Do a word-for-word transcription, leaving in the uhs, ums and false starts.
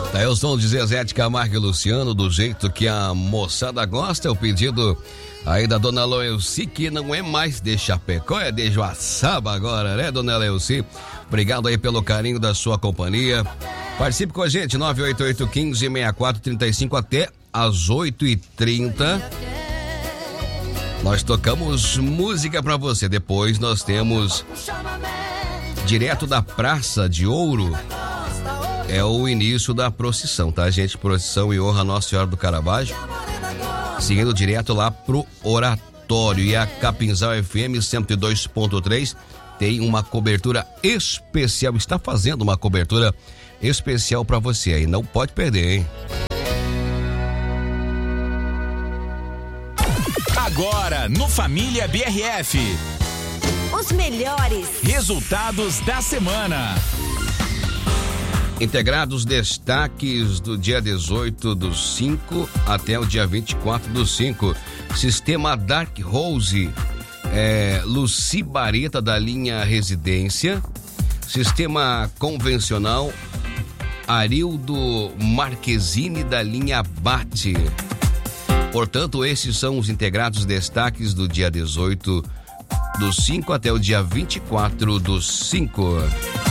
Tá, eu sou o Zezé de Camargo e Luciano, do jeito que a moçada gosta. É o pedido aí da dona Loelci, que não é mais de Chapecó, é de Joaçaba agora, né, dona Loelci? Obrigado aí pelo carinho da sua companhia. Participe com a gente, nove oito oito, um cinco, seis quatro três cinco até às oito e trinta. Nós tocamos música pra você. Depois nós temos direto da Praça de Ouro. É o início da procissão, tá, gente? Procissão em honra a Nossa Senhora do Caravaggio. Seguindo direto lá pro oratório. E a Capinzal F M cento e dois ponto três tem uma cobertura especial. Está fazendo uma cobertura especial pra você aí. Não pode perder, hein? Agora, no Família B R F. Os melhores resultados da semana. Integrados destaques do dia dezoito do cinco até o dia vinte e quatro do cinco. Sistema Dark Rose, é, Luci Bareta da linha Residência. Sistema convencional Arildo Marquezine da linha Bate. Portanto, esses são os integrados destaques do dia dezoito do cinco até o dia vinte e quatro do cinco.